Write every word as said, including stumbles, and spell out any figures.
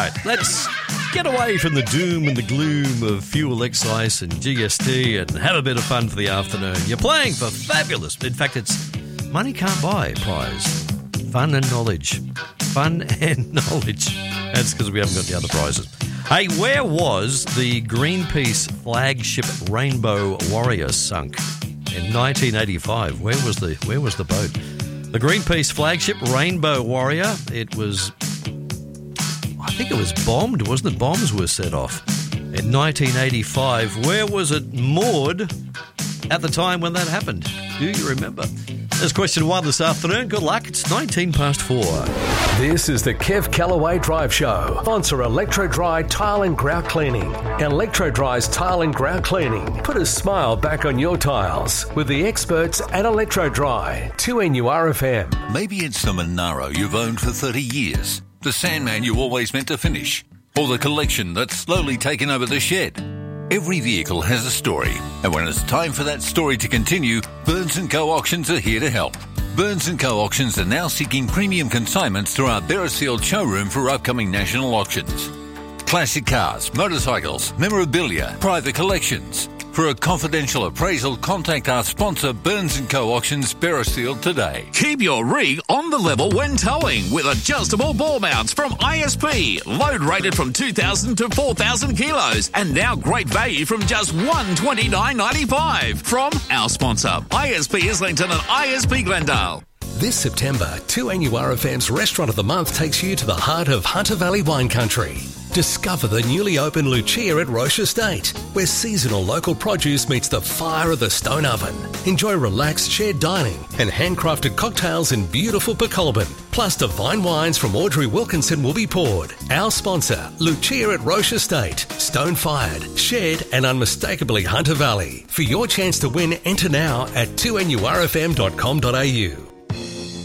right, let's get away from the doom and the gloom of fuel excise and G S T and have a bit of fun for the afternoon. You're playing for fabulous. In fact, it's money can't buy prize. Fun and knowledge. Fun and knowledge. That's because we haven't got the other prizes. Hey, where was the Greenpeace flagship Rainbow Warrior sunk in nineteen eighty-five? Where was the where was the boat? The Greenpeace flagship Rainbow Warrior, it was, I think it was bombed, wasn't it? Bombs were set off in nineteen eighty-five. Where was it moored at the time when that happened? Do you remember? There's question one this afternoon. Good luck. It's nineteen past four. This is the Kev Callaway Drive Show. Sponsor Electro Dry Tile and Grout Cleaning. Electro Dry's Tile and Grout Cleaning. Put a smile back on your tiles with the experts at Electro Dry. two N U R F M. Maybe it's the Monaro you've owned for thirty years, the Sandman you always meant to finish, or the collection that's slowly taken over the shed. Every vehicle has a story, and when it's time for that story to continue, Burns and Co Auctions are here to help. Burns and Co Auctions are now seeking premium consignments through our Beresfield showroom for upcoming national auctions. Classic cars, motorcycles, memorabilia, private collections. For a confidential appraisal, contact our sponsor Burns and Co Auctions Beresfield today. Keep your rig on the level when towing with adjustable ball mounts from I S P. Load rated from two thousand to four thousand kilos, and now great value from just one hundred twenty-nine dollars ninety-five from our sponsor I S P Islington and I S P Glendale. This September, two N U R F M's Restaurant of the Month takes you to the heart of Hunter Valley wine country. Discover the newly opened Lucia at Roche Estate, where seasonal local produce meets the fire of the stone oven. Enjoy relaxed shared dining and handcrafted cocktails in beautiful Pecolbin. Plus divine wines from Audrey Wilkinson will be poured. Our sponsor, Lucia at Roche Estate. Stone-fired, shared and unmistakably Hunter Valley. For your chance to win, enter now at two N U R F M dot com dot A U.